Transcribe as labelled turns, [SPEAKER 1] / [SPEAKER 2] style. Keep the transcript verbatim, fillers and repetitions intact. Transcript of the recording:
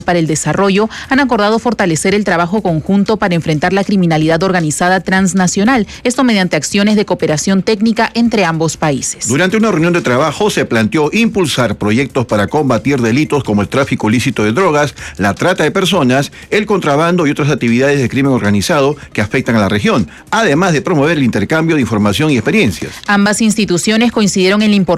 [SPEAKER 1] para el Desarrollo han acordado fortalecer el trabajo conjunto para enfrentar la criminalidad organizada transnacional, esto mediante acciones de cooperación técnica entre ambos países.
[SPEAKER 2] Durante una reunión de trabajo se planteó impulsar proyectos para combatir delitos como el tráfico ilícito de drogas, la trata de personas, el contrabando y otras actividades de crimen organizado que afectan a la región, además de promover el intercambio de información y experiencias.
[SPEAKER 1] Ambas instituciones coincidieron en la importancia